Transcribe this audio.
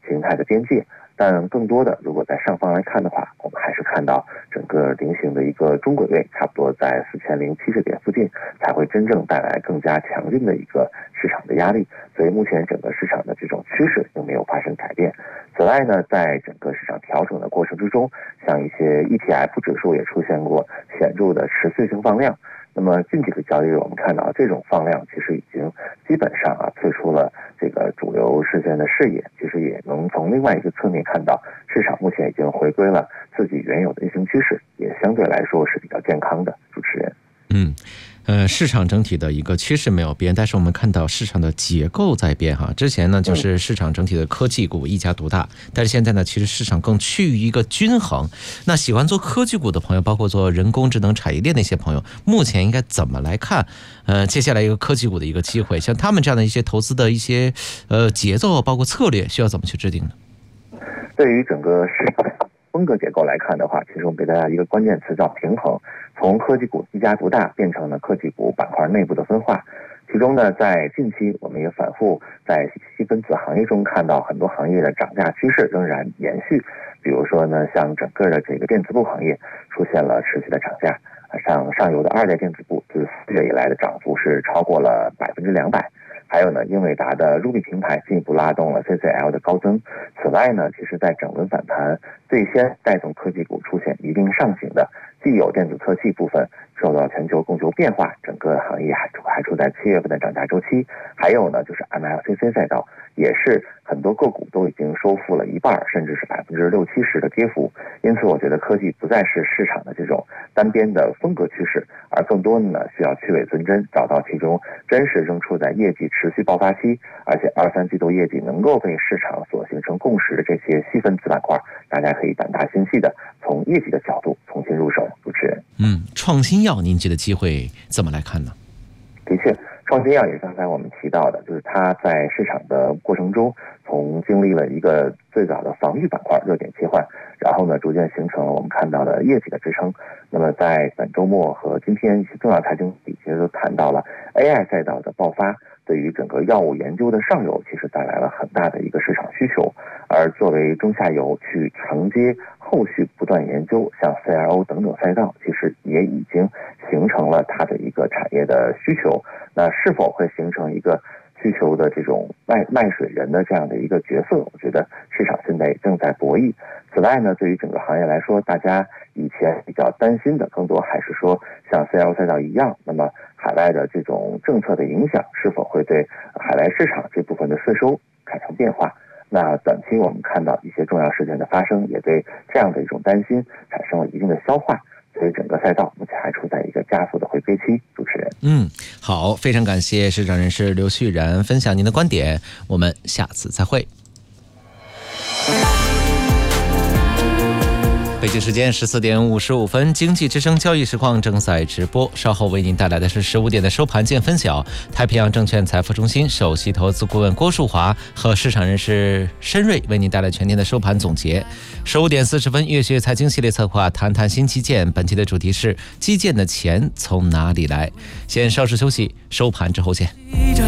形态的边界。但更多的，如果在上方来看的话，我们还是看到整个菱形的一个中轨位，差不多在4070点附近，才会真正带来更加强劲的一个市场的压力。所以目前整个市场的这种趋势并没有发生改变。此外呢，在整个市场调整的过程之中，像一些 ETF 指数也出现过显著的持续性放量。那么近几个交易日，我们看到这种放量其实已经基本上退出了这个主流事件的视野。其实也能从另外一个侧面看到，市场目前已经回归了自己原有的运行趋势，也相对来说是比较健康的。主持人， 市场整体的一个趋势没有变，但是我们看到市场的结构在变哈。之前呢，就是市场整体的科技股一家独大，但是现在呢，其实市场更趋于一个均衡。那喜欢做科技股的朋友，包括做人工智能产业链的一些朋友，目前应该怎么来看？接下来一个科技股的一个机会，像他们这样的一些投资的一些节奏，包括策略，需要怎么去制定呢？ 对于整个市场风格结构来看的话，其实我们给大家一个关键词叫平衡。从科技股一家独大变成了科技股板块内部的分化。其中呢，在近期我们也反复在细分子行业中看到很多行业的涨价趋势仍然延续。比如说呢，像整个的这个电子部行业出现了持续的涨价，像上游的2代电子部自4月以来的涨幅是超过了200%。还有呢，英伟达的 Ruby 平台进一步拉动了 CCL 的高增。此外呢，其实在整轮反弹最先带动科技股出现一定上行的，既有电子测器部分受到全球供求变化，整个行业还处在7月份的涨价周期。还有呢，就是 MLCC 赛道，也是很多个股都已经收复了一半，甚至是60%-70%的跌幅。因此我觉得科技不再是市场的这种单边的风格趋势，而更多的呢需要去伪存真，找到其中真实仍处在业绩持续爆发期，而且2、3季度业绩能够被市场所形成共识的这些细分子板块，大家可以胆大心细的从业绩的角度重新入手。主持人， 创新药您觉得机会怎么来看呢？ 的确，创新药也刚才我们提到的，就是它在市场的过程中，从经历了一个最早的防御板块热点切换，然后呢，逐渐形成了我们看到的业绩的支撑。那么在本周末和今天一些重要财经其实都谈到了 AI 赛道的爆发，对于整个药物研究的上游其实带来了很大的一个市场需求，而作为中下游去承接后续不断研究，像 CRO 等等赛道，其实也已经形成了它的一个产业的需求。那是否会形成一个需求的这种卖水人的这样的一个角色，我觉得市场现在也正在博弈。此外呢，对于整个行业来说，大家以前比较担心的更多还是说像 CL 赛道一样，那么海外的这种政策的影响是否会对海外市场这部分的税收产生变化。那短期我们看到一些重要事件的发生，也对这样的一种担心产生了一定的消化，所以整个赛道目前还处在一个加速的回归期。主持人， 好，非常感谢市场人士刘旭然分享您的观点，我们下次再会。北京时间14点55分，经济之声交易实况正在直播，稍后为您带来的是15点的收盘见分晓。太平洋证券财富中心首席投资顾问郭树华和市场人士申瑞为您带来全天的收盘总结。15点40分，粤学财经系列策划谈谈新基建，本期的主题是基建的钱从哪里来。先稍事休息，收盘之后见。